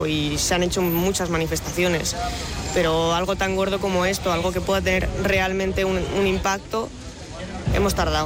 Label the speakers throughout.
Speaker 1: y se han hecho muchas manifestaciones, pero algo tan gordo como esto, algo que pueda tener realmente un impacto, hemos tardado.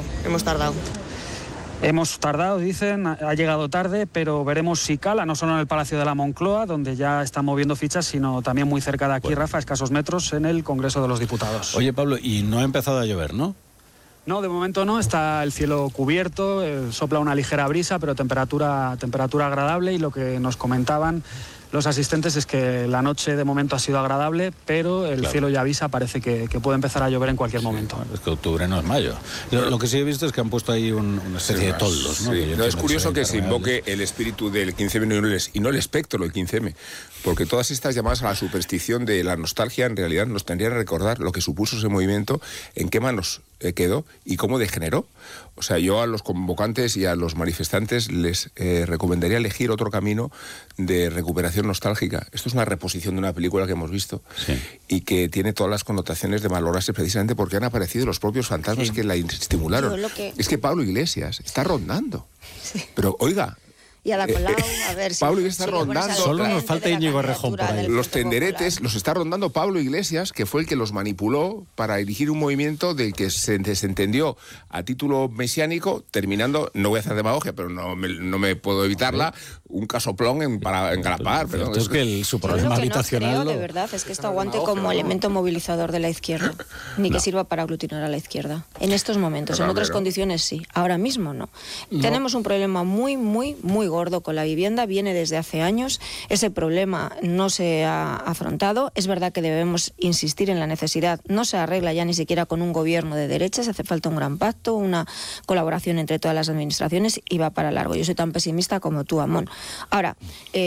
Speaker 2: Hemos tardado, dicen, ha llegado tarde, pero veremos si cala, no solo en el Palacio de la Moncloa, donde ya están moviendo fichas, sino también muy cerca de aquí, Rafa, a escasos metros, en el Congreso de los Diputados.
Speaker 3: Oye, Pablo, y no ha empezado a llover, ¿no?
Speaker 2: No, de momento no, está el cielo cubierto, sopla una ligera brisa, pero temperatura agradable, y lo que nos comentaban los asistentes es que la noche de momento ha sido agradable, pero el cielo ya avisa, parece que puede empezar a llover en cualquier momento.
Speaker 3: Es que octubre no es mayo. Lo que sí he visto es que han puesto ahí una serie de toldos, ¿no?
Speaker 4: Sí. No, es curioso que se invoque el espíritu del 15M y no el espectro del 15M, porque todas estas llamadas a la superstición de la nostalgia en realidad nos tendrían a recordar lo que supuso ese movimiento, en qué manos quedó y cómo degeneró. O sea, yo a los convocantes y a los manifestantes les recomendaría elegir otro camino de recuperación nostálgica. Esto es una reposición de una película que hemos visto y que tiene todas las connotaciones de valorarse precisamente porque han aparecido los propios fantasmas que la estimularon. Es que Pablo Iglesias está rondando. Sí. Pero, oiga...
Speaker 5: Y a la Colau, a ver si...
Speaker 4: Pablo está rondando.
Speaker 3: Solo nos falta Íñigo Errejón por ahí.
Speaker 4: Los tenderetes los está rondando Pablo Iglesias, que fue el que los manipuló para dirigir un movimiento del que se desentendió a título mesiánico, terminando, no voy a hacer demagogia, pero no me puedo evitarla, un casoplón para engalapar.
Speaker 3: Pero es que su problema habitacional...
Speaker 5: Lo que no creo, de verdad, es que esto aguante como elemento movilizador de la izquierda, ni que sirva para aglutinar a la izquierda. En estos momentos, en otras condiciones sí, ahora mismo no. Tenemos un problema muy gordo con la vivienda, viene desde hace años, ese problema no se ha afrontado, es verdad que debemos insistir en la necesidad, no se arregla ya ni siquiera con un gobierno de derechas, hace falta un gran pacto, una colaboración entre todas las administraciones y va para largo. Yo soy tan pesimista como tú, Amón. Ahora,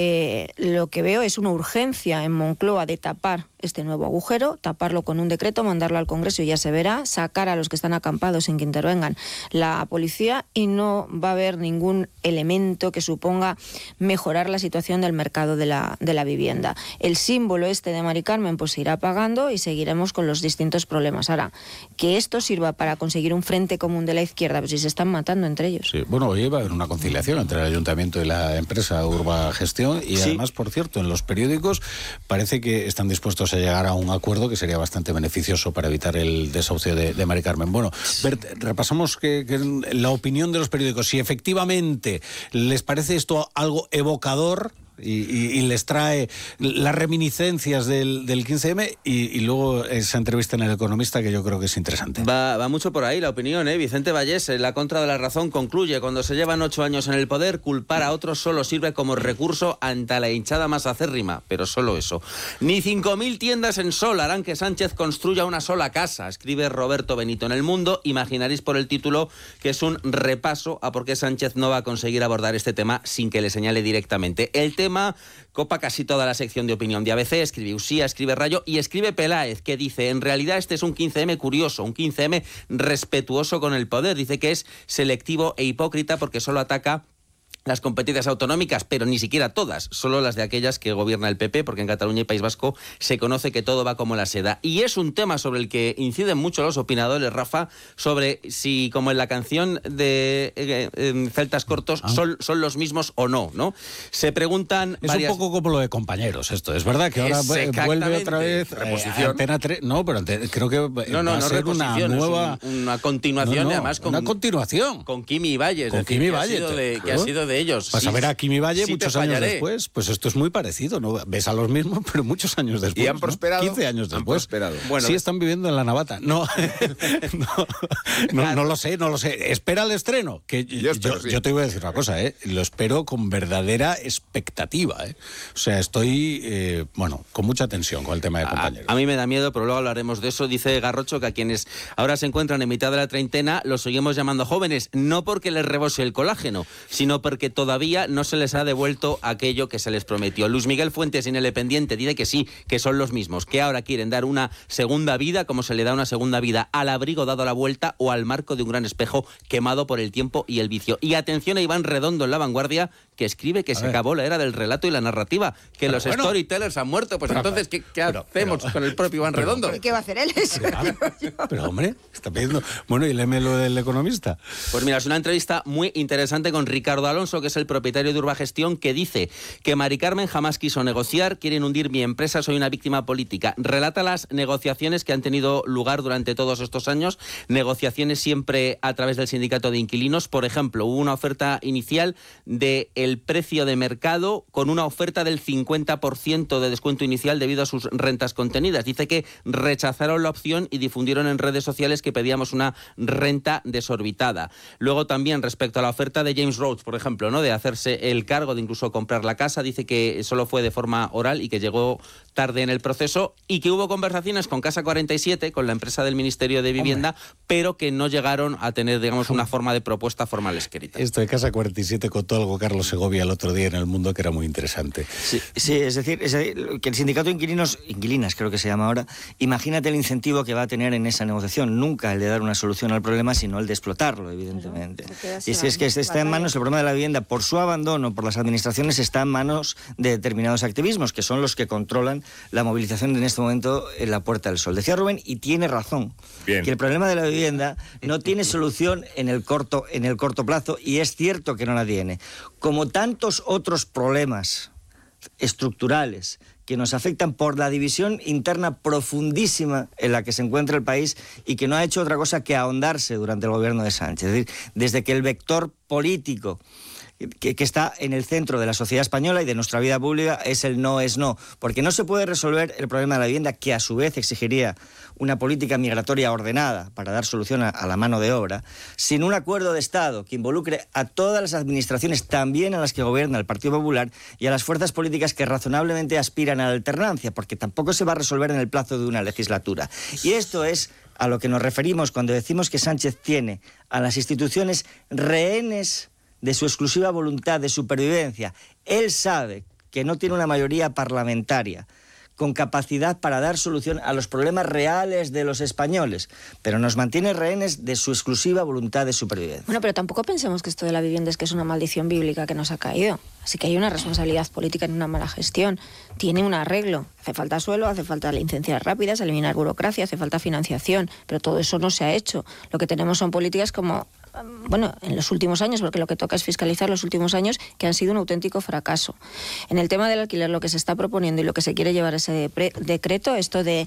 Speaker 5: lo que veo es una urgencia en Moncloa de tapar este nuevo agujero, taparlo con un decreto, mandarlo al Congreso y ya se verá, sacar a los que están acampados sin que intervengan la policía, y no va a haber ningún elemento que suponga mejorar la situación del mercado de la vivienda. El símbolo este de Mari Carmen pues se irá apagando y seguiremos con los distintos problemas. Ahora, que esto sirva para conseguir un frente común de la izquierda, pues si se están matando entre ellos.
Speaker 3: Sí, bueno, hoy va a haber una conciliación entre el Ayuntamiento y la empresa Urba Gestión y además, por cierto, en los periódicos parece que están dispuestos a llegar a un acuerdo que sería bastante beneficioso para evitar el desahucio de Mari Carmen. Bueno, Bert, repasamos que la opinión de los periódicos, si efectivamente les parece esto algo evocador y les trae las reminiscencias del 15M y luego esa entrevista en El Economista que yo creo que es interesante.
Speaker 6: Va mucho por ahí la opinión, ¿eh? Vicente Vallés, en La Contra de la Razón, concluye: cuando se llevan 8 años en el poder, culpar a otros solo sirve como recurso ante la hinchada más acérrima, pero solo eso. Ni 5.000 tiendas en Sol harán que Sánchez construya una sola casa, escribe Roberto Benito en El Mundo. Imaginaréis por el título que es un repaso a por qué Sánchez no va a conseguir abordar este tema sin que le señale directamente. El tema copa casi toda la sección de opinión de ABC, escribe Usía, escribe Rayo y escribe Peláez, que dice: en realidad este es un 15M curioso, un 15M respetuoso con el poder. Dice que es selectivo e hipócrita porque solo ataca las competencias autonómicas, pero ni siquiera todas, solo las de aquellas que gobierna el PP, porque en Cataluña y País Vasco se conoce que todo va como la seda. Y es un tema sobre el que inciden mucho los opinadores, Rafa, sobre si, como en la canción de Celtas Cortos, son los mismos o no, ¿no? Se preguntan...
Speaker 3: Es un poco como lo de Compañeros esto, es verdad que ahora vuelve otra vez Antena 3, no, pero creo que va a ser una nueva...
Speaker 6: una continuación, además con...
Speaker 3: Una continuación.
Speaker 6: Con Kimi Valles.
Speaker 3: Con Kimi Valles.
Speaker 6: Que ha sido de ellos.
Speaker 3: Vas a ver a Kimi Valle muchos años después. Pues esto es muy parecido, ¿no? Ves a los mismos, pero muchos años después.
Speaker 4: ¿Y han prosperado?
Speaker 3: 15 años después.
Speaker 4: Han prosperado.
Speaker 3: Bueno, sí, están viviendo en la Navata. No lo sé. Espera el estreno. Que yo te voy a decir una cosa, lo espero con verdadera expectativa, O sea, estoy, con mucha tensión con el tema de Compañeros.
Speaker 6: A mí me da miedo, pero luego hablaremos de eso. Dice Garrocho que a quienes ahora se encuentran en mitad de la treintena los seguimos llamando jóvenes, no porque les rebose el colágeno, sino porque todavía no se les ha devuelto aquello que se les prometió. Luis Miguel Fuentes, en El Independiente, dice que sí, que son los mismos, que ahora quieren dar una segunda vida, como se le da una segunda vida al abrigo dado la vuelta o al marco de un gran espejo quemado por el tiempo y el vicio. Y atención a Iván Redondo en La Vanguardia, que escribe que se acabó la era del relato y la narrativa, que
Speaker 3: pero
Speaker 6: los storytellers han muerto. Pues entonces, ¿qué hacemos con el propio Iván Redondo?
Speaker 5: ¿Qué va a hacer él?
Speaker 3: Pero hombre, está pidiendo... Bueno, y léeme lo del Economista.
Speaker 6: Pues mira, es una entrevista muy interesante con Ricardo Alonso, que es el propietario de Urbagestión, que dice que Mari Carmen jamás quiso negociar, quieren hundir mi empresa, soy una víctima política. Relata las negociaciones que han tenido lugar durante todos estos años, negociaciones siempre a través del sindicato de inquilinos. Por ejemplo, hubo una oferta inicial del precio de mercado con una oferta del 50% de descuento inicial debido a sus rentas contenidas. Dice que rechazaron la opción y difundieron en redes sociales que pedíamos una renta desorbitada. Luego también respecto a la oferta de James Rhodes, por ejemplo, ¿no?, de hacerse el cargo de incluso comprar la casa, dice que solo fue de forma oral y que llegó tarde en el proceso y que hubo conversaciones con Casa 47, con la empresa del Ministerio de Vivienda, pero que no llegaron a tener, digamos, una forma de propuesta formal escrita.
Speaker 3: Esto de Casa 47 contó algo Carlos Segovia el otro día en El Mundo que era muy interesante.
Speaker 7: Sí, es decir, que el sindicato de inquilinas creo que se llama ahora, imagínate el incentivo que va a tener en esa negociación, nunca el de dar una solución al problema, sino el de explotarlo, evidentemente. Y si es que está en manos, el problema de la vivienda, por su abandono, por las administraciones, está en manos de determinados activismos, que son los que controlan la movilización en este momento en la Puerta del Sol. Decía Rubén, y tiene razón, que el problema de la vivienda no tiene solución en el corto plazo, y es cierto que no la tiene. Como tantos otros problemas estructurales que nos afectan por la división interna profundísima en la que se encuentra el país y que no ha hecho otra cosa que ahondarse durante el gobierno de Sánchez. Es decir, desde que el vector político que está en el centro de la sociedad española y de nuestra vida pública es el no es no, porque no se puede resolver el problema de la vivienda, que a su vez exigiría una política migratoria ordenada para dar solución a la mano de obra, sin un acuerdo de Estado que involucre a todas las administraciones, también a las que gobierna el Partido Popular, y a las fuerzas políticas que razonablemente aspiran a la alternancia, porque tampoco se va a resolver en el plazo de una legislatura. Y esto es a lo que nos referimos cuando decimos que Sánchez tiene a las instituciones rehenes de su exclusiva voluntad de supervivencia. Él sabe que no tiene una mayoría parlamentaria con capacidad para dar solución a los problemas reales de los españoles, pero nos mantiene rehenes de su exclusiva voluntad de supervivencia.
Speaker 5: Bueno, pero tampoco pensemos que esto de la vivienda es que es una maldición bíblica que nos ha caído. Así que hay una responsabilidad política en una mala gestión. Tiene un arreglo. Hace falta suelo, hace falta licencias rápidas, eliminar burocracia, hace falta financiación, pero todo eso no se ha hecho. Lo que tenemos son políticas como, bueno, en los últimos años, porque lo que toca es fiscalizar los últimos años, que han sido un auténtico fracaso. En el tema del alquiler, lo que se está proponiendo y lo que se quiere llevar ese decreto, esto de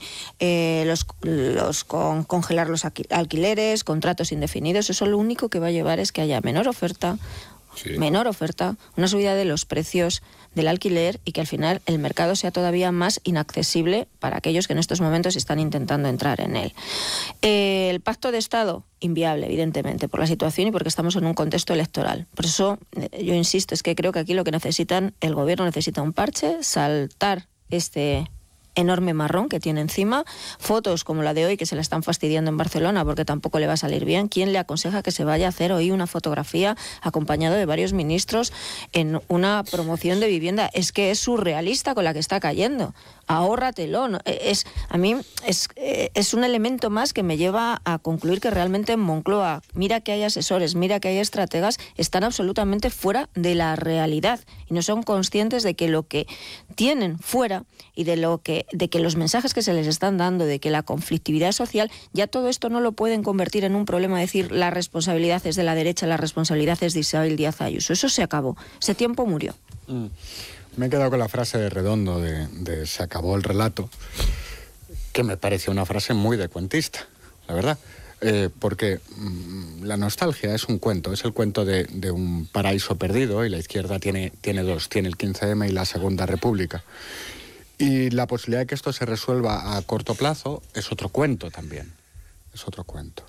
Speaker 5: congelar los alquileres, contratos indefinidos, eso lo único que va a llevar es que haya menor oferta, una subida de los precios del alquiler y que al final el mercado sea todavía más inaccesible para aquellos que en estos momentos están intentando entrar en él. El pacto de Estado, inviable, evidentemente, por la situación y porque estamos en un contexto electoral. Por eso, yo insisto, es que creo que aquí lo que necesitan, el gobierno necesita un parche, saltar este enorme marrón que tiene encima, fotos como la de hoy que se le están fastidiando en Barcelona porque tampoco le va a salir bien. ¿Quién le aconseja que se vaya a hacer hoy una fotografía acompañado de varios ministros en una promoción de vivienda? Es que es surrealista con la que está cayendo. Ahórratelo. A mí es un elemento más que me lleva a concluir que realmente en Moncloa, mira que hay asesores, mira que hay estrategas, están absolutamente fuera de la realidad y no son conscientes de que lo que tienen fuera y de que los mensajes que se les están dando, de que la conflictividad social, ya todo esto no lo pueden convertir en un problema, decir la responsabilidad es de la derecha, la responsabilidad es de Isabel Díaz Ayuso. Eso se acabó, ese tiempo murió.
Speaker 8: Me he quedado con la frase de Redondo de se acabó el relato, que me parece una frase muy de cuentista, la verdad. Porque la nostalgia es un cuento, es el cuento de un paraíso perdido, y la izquierda tiene dos, tiene el 15M y la Segunda República. Y la posibilidad de que esto se resuelva a corto plazo es otro cuento también, es otro cuento.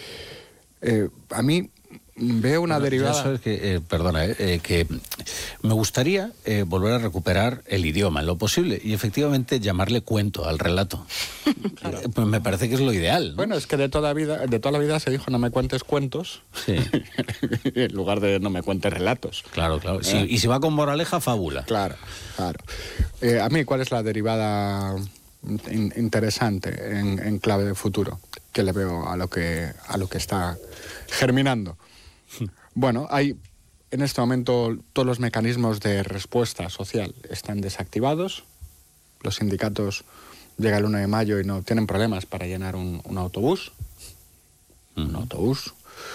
Speaker 8: A mí veo una derivada...
Speaker 3: Eso es que, que me gustaría volver a recuperar el idioma en lo posible y efectivamente llamarle cuento al relato. Claro. Pues me parece que es lo ideal, ¿no?
Speaker 8: Bueno, es que de toda la vida se dijo no me cuentes cuentos, sí. En lugar de no me cuentes relatos.
Speaker 3: Claro. Y si va con moraleja, fábula.
Speaker 8: Claro. A mí, ¿cuál es la derivada interesante en clave de futuro que le veo a lo que está germinando? Bueno, hay en este momento todos los mecanismos de respuesta social están desactivados. Los sindicatos llegan el 1 de mayo y no tienen problemas para llenar un autobús. Un autobús.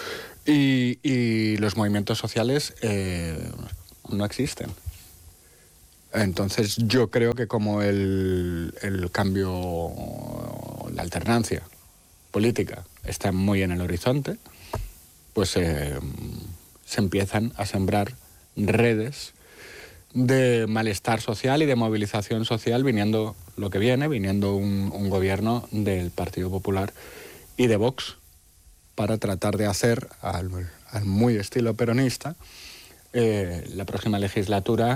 Speaker 8: Y los movimientos sociales no existen. Entonces yo creo que como el cambio, la alternancia política está muy en el horizonte, pues se empiezan a sembrar redes de malestar social y de movilización social viniendo un gobierno del Partido Popular y de Vox para tratar de hacer, al muy estilo peronista, la próxima legislatura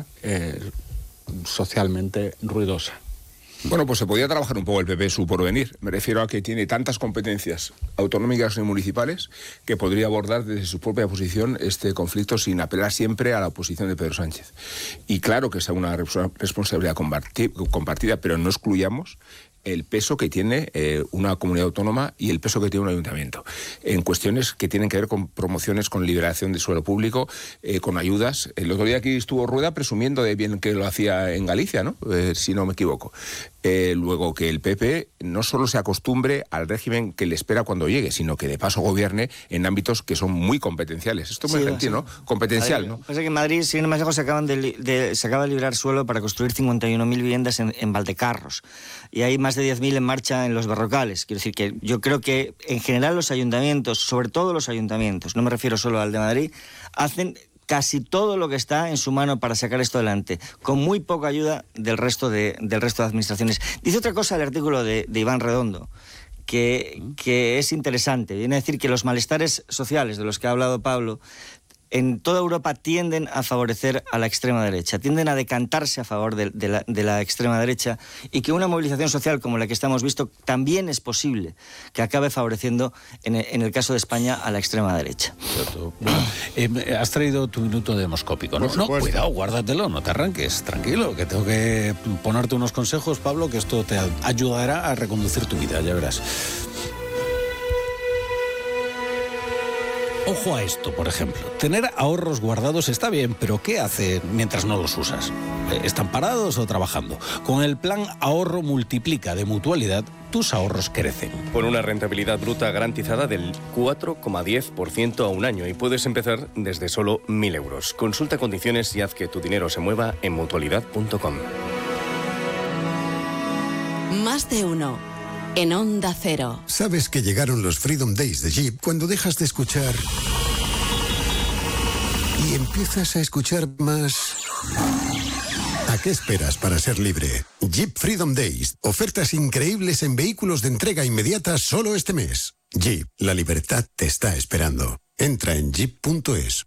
Speaker 8: socialmente ruidosa.
Speaker 4: Bueno, pues se podía trabajar un poco el PP su porvenir. Me refiero a que tiene tantas competencias autonómicas y municipales que podría abordar desde su propia posición este conflicto sin apelar siempre a la oposición de Pedro Sánchez. Y claro que es una responsabilidad compartida, pero no excluyamos el peso que tiene una comunidad autónoma y el peso que tiene un ayuntamiento en cuestiones que tienen que ver con promociones, con liberación de suelo público, con ayudas. El otro día aquí estuvo Rueda presumiendo de bien que lo hacía en Galicia, ¿no? Si no me equivoco. Luego que el PP no solo se acostumbre al régimen que le espera cuando llegue, sino que de paso gobierne en ámbitos que son muy competenciales. Esto es muy argentino, ¿no? Competencial, ¿no?
Speaker 7: Pasa que en Madrid, sin ir más lejos, se acaba de liberar suelo para construir 51.000 viviendas en Valdecarros. Y hay más de 10.000 en marcha en los Barrocales. Quiero decir que yo creo que en general los ayuntamientos, sobre todo los ayuntamientos, no me refiero solo al de Madrid, hacen casi todo lo que está en su mano para sacar esto adelante, con muy poca ayuda del resto de administraciones. Dice otra cosa el artículo de Iván Redondo, que es interesante. Viene a decir que los malestares sociales de los que ha hablado Pablo en toda Europa tienden a favorecer a la extrema derecha, tienden a decantarse a favor de la extrema derecha, y que una movilización social como la que estamos visto también es posible que acabe favoreciendo, en el caso de España, a la extrema derecha.
Speaker 3: Bueno, has traído tu minuto demoscópico, ¿no? No, cuidado, guárdatelo, no te arranques, tranquilo, que tengo que ponerte unos consejos, Pablo, que esto te ayudará a reconducir tu vida, ya verás. Ojo a esto, por ejemplo. Tener ahorros guardados está bien, pero ¿qué hace mientras no los usas? ¿Están parados o trabajando? Con el plan Ahorro Multiplica de Mutualidad, tus ahorros crecen.
Speaker 9: Por una rentabilidad bruta garantizada del 4,10% a un año, y puedes empezar desde solo 1.000 euros. Consulta condiciones y haz que tu dinero se mueva en mutualidad.com.
Speaker 10: Más de uno. En Onda Cero.
Speaker 11: Sabes que llegaron los Freedom Days de Jeep cuando dejas de escuchar y empiezas a escuchar más. ¿A qué esperas para ser libre? Jeep Freedom Days. Ofertas increíbles en vehículos de entrega inmediata solo este mes. Jeep, la libertad te está esperando. Entra en jeep.es.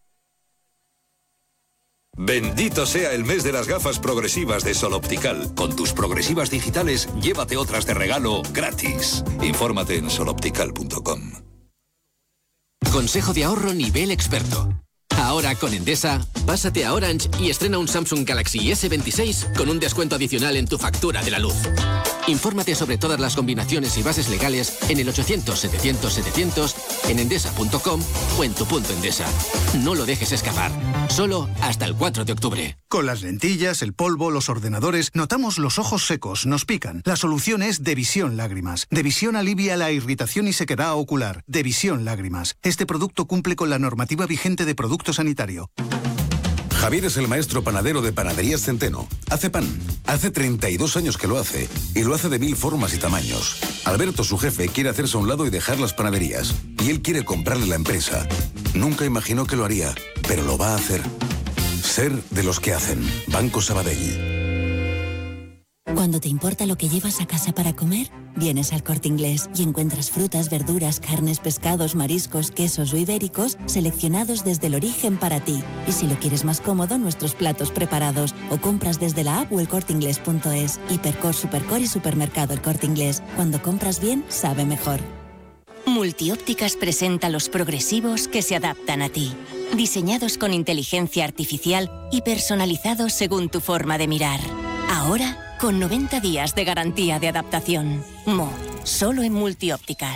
Speaker 12: Bendito sea el mes de las gafas progresivas de Sol Optical. Con tus progresivas digitales, llévate otras de regalo gratis. Infórmate en soloptical.com.
Speaker 13: Consejo de ahorro nivel experto. Ahora con Endesa, pásate a Orange y estrena un Samsung Galaxy S26 con un descuento adicional en tu factura de la luz. Infórmate sobre todas las combinaciones y bases legales en el 800-700-700, en endesa.com o en tu punto Endesa. No lo dejes escapar. Solo hasta el 4 de octubre.
Speaker 14: Con las lentillas, el polvo, los ordenadores, notamos los ojos secos, nos pican. La solución es Devisión Lágrimas. Devisión alivia la irritación y sequedad ocular. Devisión Lágrimas. Este producto cumple con la normativa vigente de producto sanitario.
Speaker 12: Javier es el maestro panadero de Panaderías Centeno. Hace pan. Hace 32 años que lo hace. Y lo hace de 1000 formas y tamaños. Alberto, su jefe, quiere hacerse a un lado y dejar las panaderías. Y él quiere comprarle la empresa. Nunca imaginó que lo haría, pero lo va a hacer. Ser de los que hacen. Banco Sabadell.
Speaker 15: Cuando te importa lo que llevas a casa para comer, vienes al Corte Inglés y encuentras frutas, verduras, carnes, pescados, mariscos, quesos o ibéricos seleccionados desde el origen para ti. Y si lo quieres más cómodo, nuestros platos preparados, o compras desde la app o elcorteingles.es. Hipercor, Supercor y Supermercado El Corte Inglés. Cuando compras bien, sabe mejor.
Speaker 16: Multiópticas presenta los progresivos que se adaptan a ti. Diseñados con inteligencia artificial y personalizados según tu forma de mirar. Ahora, con 90 días de garantía de adaptación. Solo en Multiópticas.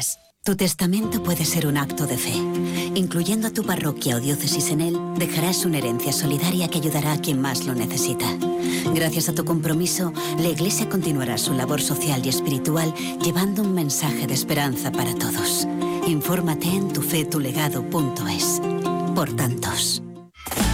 Speaker 17: Tu testamento puede ser un acto de fe. Incluyendo a tu parroquia o diócesis en él, dejarás una herencia solidaria que ayudará a quien más lo necesita. Gracias a tu compromiso, la Iglesia continuará su labor social y espiritual llevando un mensaje de esperanza para todos. Infórmate en tufetulegado.es. Por tantos.